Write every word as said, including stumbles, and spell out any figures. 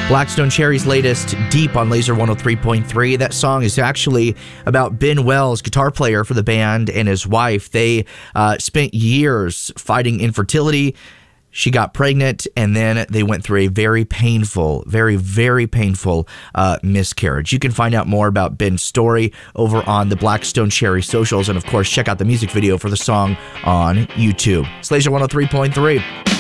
Black Stone Cherry's latest, Deep, on Laser one oh three point three. That song is actually about Ben Wells, guitar player for the band, and his wife. They uh, spent years fighting infertility. She got pregnant, and then they went through a very painful, very, very painful uh, miscarriage. You can find out more about Ben's story over on the Black Stone Cherry socials, and of course, check out the music video for the song on YouTube. It's Laser one oh three point three.